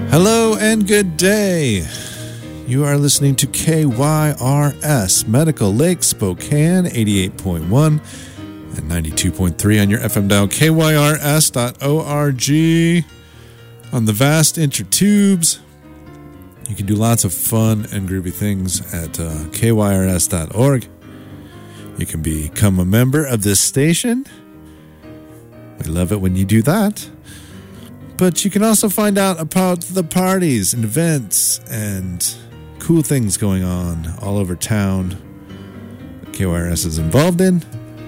Hello and good day. You are listening to KYRS Medical Lake Spokane 88.1 and 92.3 on your FM dial, KYRS.org. On the vast intertubes, you can do lots of fun and groovy things at KYRS.org. You can become a member of this station. We love it when you do that. But you can also find out about the parties and events and cool things going on all over town that KYRS is involved in.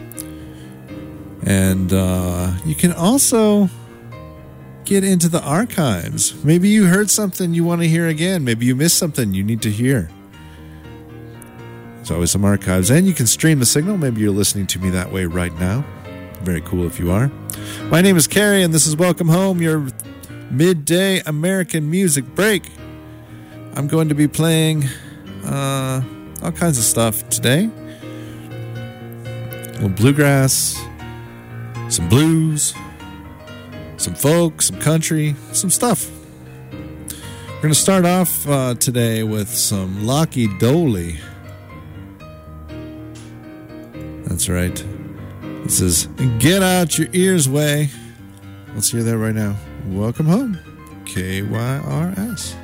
And you can also get into the archives. Maybe you heard something you want to hear again. Maybe you missed something you need to hear. There's always some archives. And you can stream the signal. Maybe you're listening to me that way right now. Very cool if you are. My name is Carrie, and this is Welcome Home, your midday American music break. I'm going to be playing all kinds of stuff today. A little bluegrass, some blues, some folk, some country, some stuff. We're going to start off today with some Lockie Doley. That's right. This is Get Out Your Ears Way. Let's hear that right now. Welcome home, KYRS.